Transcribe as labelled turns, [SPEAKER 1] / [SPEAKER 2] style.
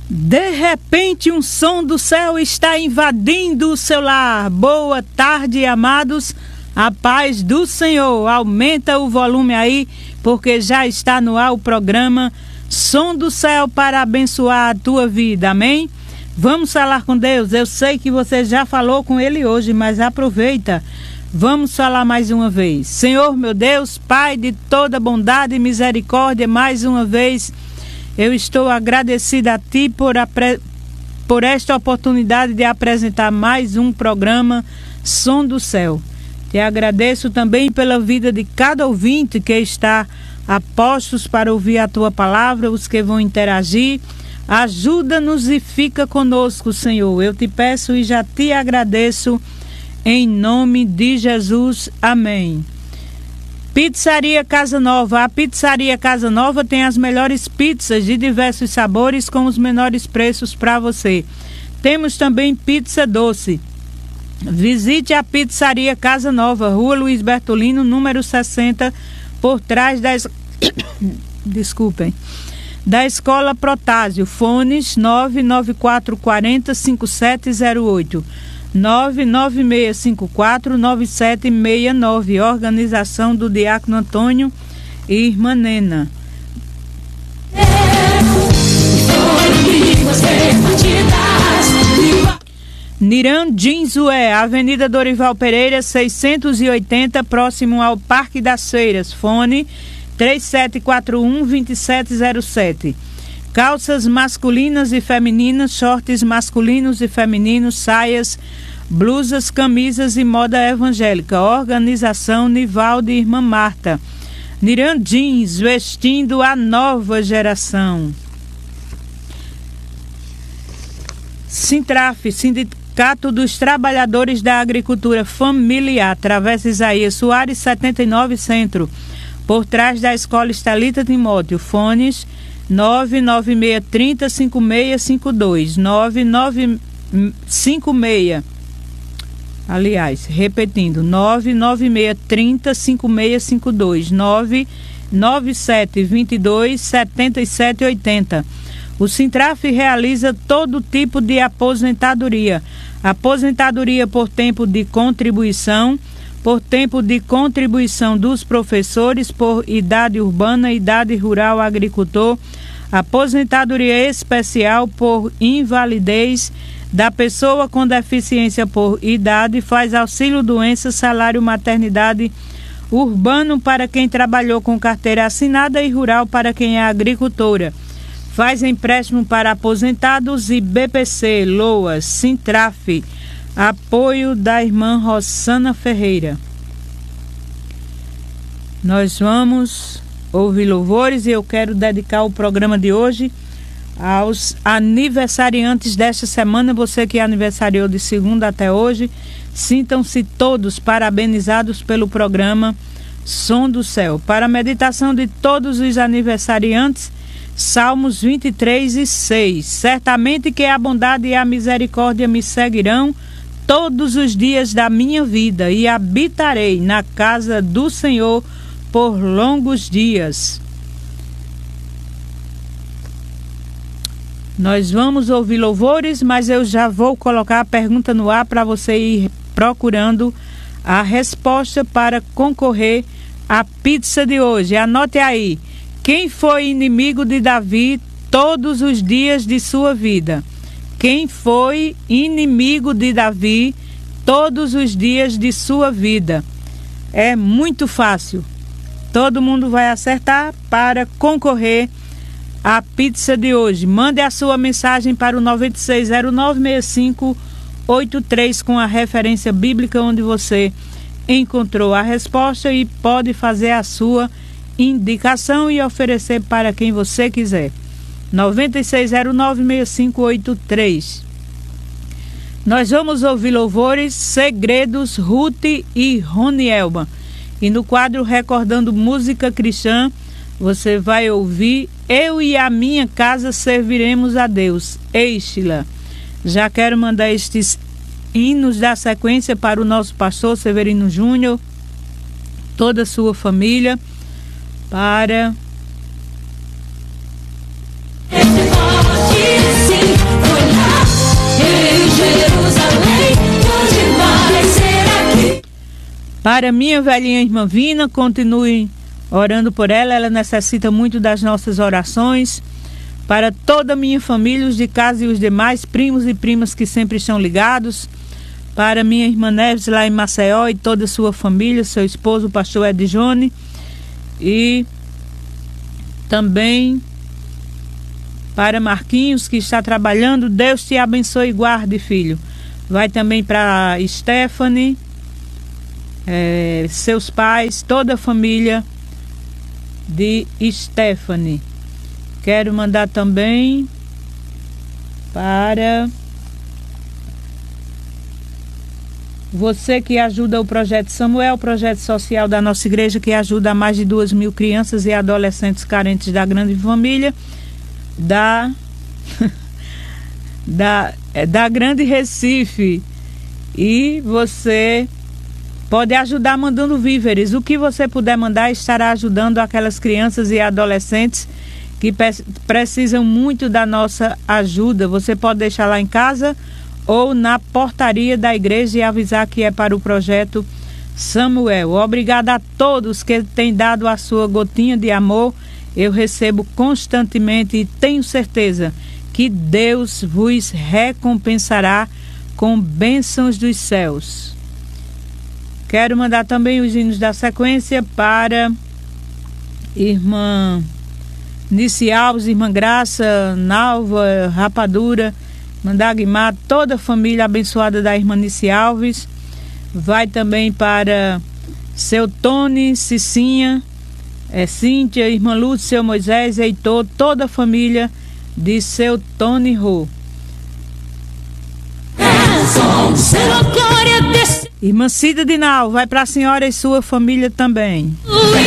[SPEAKER 1] De repente, um som do céu está invadindo o seu lar. Boa tarde, amados. A paz do Senhor. Aumenta o volume aí, porque já está no ar o programa Som do Céu para abençoar a tua vida. Amém? Vamos falar com Deus. Eu sei que você já falou com Ele hoje, mas aproveita. Vamos falar mais uma vez. Senhor, meu Deus, Pai de toda bondade e misericórdia, mais uma vez eu estou agradecida a Ti por esta oportunidade de apresentar mais um programa Som do Céu. Te agradeço também pela vida de cada ouvinte que está a postos para ouvir a Tua palavra, os que vão interagir. Ajuda-nos e fica conosco, Senhor. Eu te peço e já te agradeço em nome de Jesus. Amém. Pizzaria Casa Nova. A Pizzaria Casa Nova tem as melhores pizzas de diversos sabores com os menores preços para você. Temos também pizza doce. Visite a Pizzaria Casa Nova, Rua Luiz Bertolino, número 60, por trás da Escola Protásio. Fones 994405708. 996549769. Organização do Diácono Antônio e Irmã Nena. Niran Jinzué, Avenida Dorival Pereira 680, próximo ao Parque das Feiras. Fone 3741-2707. Calças masculinas e femininas, shorts masculinos e femininos, saias, blusas, camisas e moda evangélica. Organização Nivaldo e Irmã Marta. Niran Jeans, vestindo a nova geração. Sintraf, Sindicato dos Trabalhadores da Agricultura Familiar, Travessa Isaías Soares 79 Centro, por trás da Escola Estelita Timóteo. Fones 996305652. 9956. Aliás, repetindo, 996305652. 997227780. O Sintraf realiza todo tipo de aposentadoria. Aposentadoria por tempo de contribuição, por tempo de contribuição dos professores, por idade urbana, idade rural, agricultor, aposentadoria especial por invalidez da pessoa com deficiência por idade, faz auxílio doença, salário maternidade urbano para quem trabalhou com carteira assinada e rural para quem é agricultora. Faz empréstimo para aposentados e BPC, LOAS, Sintraf. Apoio da irmã Rosana Ferreira. Nós vamos ouvir louvores e eu quero dedicar o programa de hoje aos aniversariantes desta semana. Você que aniversariou de segunda até hoje, sintam-se todos parabenizados pelo programa Som do Céu. Para a meditação de todos os aniversariantes, Salmos 23:6. Certamente que a bondade e a misericórdia me seguirão todos os dias da minha vida e habitarei na casa do Senhor por longos dias. Nós vamos ouvir louvores, mas eu já vou colocar a pergunta no ar para você ir procurando a resposta para concorrer à pizza de hoje. Anote aí. Quem foi inimigo de Davi todos os dias de sua vida? Quem foi inimigo de Davi todos os dias de sua vida? É muito fácil. Todo mundo vai acertar para concorrer à pizza de hoje. Mande a sua mensagem para o 96096583 com a referência bíblica onde você encontrou a resposta e pode fazer a sua indicação e oferecer para quem você quiser. 96096583. Nós vamos ouvir louvores, segredos, Ruth e Ronielma. E no quadro Recordando Música Cristã, você vai ouvir Eu e a Minha Casa Serviremos a Deus, Estila. Já quero mandar estes hinos da sequência para o nosso pastor Severino Júnior, toda a sua família, para... Para minha velhinha irmã Vina, continue orando por ela, ela necessita muito das nossas orações. Para toda a minha família, os de casa e os demais primos e primas que sempre estão ligados. Para minha irmã Neves lá em Maceió e toda a sua família, seu esposo, o pastor Edjone. E também para Marquinhos, que está trabalhando. Deus te abençoe e guarde, filho. Vai também para Stephanie, seus pais, toda a família de Stephanie. Quero mandar também para você que ajuda o Projeto Samuel, o projeto social da nossa igreja, que ajuda a mais de 2.000 crianças e adolescentes carentes da grande família da Grande Recife. E você pode ajudar mandando víveres. O que você puder mandar estará ajudando aquelas crianças e adolescentes que precisam muito da nossa ajuda. Você pode deixar lá em casa ou na portaria da igreja e avisar que é para o Projeto Samuel. Obrigada a todos que têm dado a sua gotinha de amor. Eu recebo constantemente e tenho certeza que Deus vos recompensará com bênçãos dos céus. Quero mandar também os hinos da sequência para irmã Nice Alves, irmã Graça, Nalva, Rapadura, mandar Guimar, toda a família abençoada da irmã Nice Alves. Vai também para seu Tony, Cicinha, Cíntia, irmã Lúcia, seu Moisés, Heitor, toda a família de seu Tony Rô. Irmã Cida Dinal, vai para a senhora e sua família também.